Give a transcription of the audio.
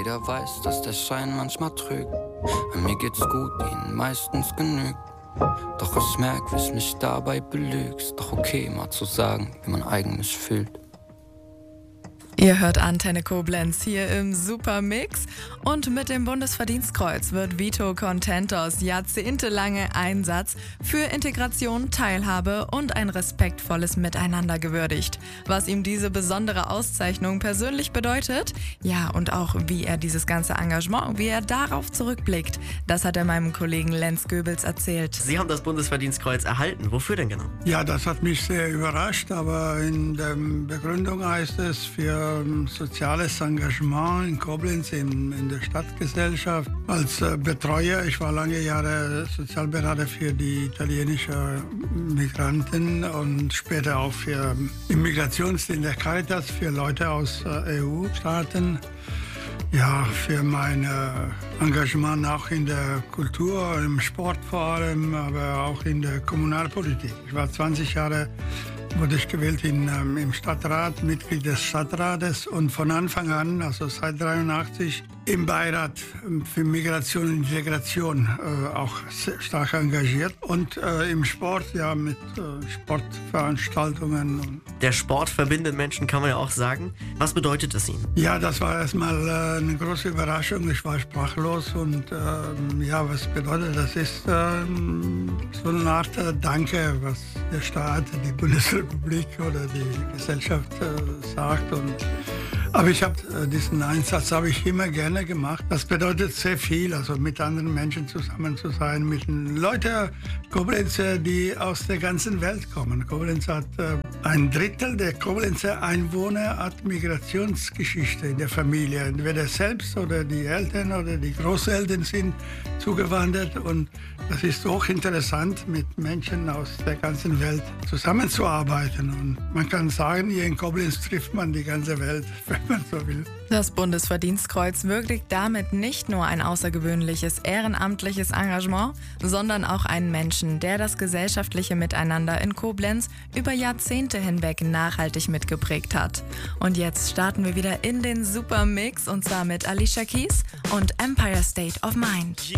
Jeder weiß, dass der Schein manchmal trügt. Bei mir geht's gut, ihnen meistens genügt. Doch ich merk, wie ich mich dabei belügst. Doch okay, mal zu sagen, wie man eigentlich fühlt. Ihr hört Antenne Koblenz hier im Supermix und mit dem Bundesverdienstkreuz wird Vito Contentos jahrzehntelange Einsatz für Integration, Teilhabe und ein respektvolles Miteinander gewürdigt. Was ihm diese besondere Auszeichnung persönlich bedeutet, ja und auch wie er dieses ganze Engagement, wie er darauf zurückblickt, das hat er meinem Kollegen Lenz Goebels erzählt. Sie haben das Bundesverdienstkreuz erhalten. Wofür denn genau? Ja, das hat mich sehr überrascht, aber in der Begründung heißt es für soziales Engagement in Koblenz in der Stadtgesellschaft. Als Betreuer, ich war lange Jahre Sozialberater für die italienischen Migranten und später auch für Immigrationsdienst der Caritas für Leute aus EU-Staaten. Ja, für mein Engagement auch in der Kultur, im Sport vor allem, aber auch in der Kommunalpolitik. Ich war 20 Jahre wurde ich gewählt im Stadtrat, Mitglied des Stadtrates und von Anfang an, also seit 1983, im Beirat für Migration und Integration auch sehr stark engagiert und im Sport, ja, mit Sportveranstaltungen. Der Sport verbindet Menschen, kann man ja auch sagen. Was bedeutet es Ihnen? Ja, das war erstmal eine große Überraschung. Ich war sprachlos und ja, was bedeutet das? Ist so eine Art Danke, was der Staat, die Bundesrepublik oder die Gesellschaft sagt. Aber ich habe diesen Einsatz habe ich immer gerne gemacht. Das bedeutet sehr viel, also mit anderen Menschen zusammen zu sein, mit Leuten Koblenzer, die aus der ganzen Welt kommen. Koblenz hat ein Drittel der Koblenzer Einwohner hat Migrationsgeschichte in der Familie. Entweder selbst oder die Eltern oder die Großeltern sind zugewandert und das ist hochinteressant, mit Menschen aus der ganzen Welt zusammenzuarbeiten. Und man kann sagen, hier in Koblenz trifft man die ganze Welt, wenn man so will. Das Bundesverdienstkreuz würdigt damit nicht nur ein außergewöhnliches ehrenamtliches Engagement, sondern auch einen Menschen, der das gesellschaftliche Miteinander in Koblenz über Jahrzehnte hinweg nachhaltig mitgeprägt hat. Und jetzt starten wir wieder in den Supermix und zwar mit Alicia Keys und Empire State of Mind.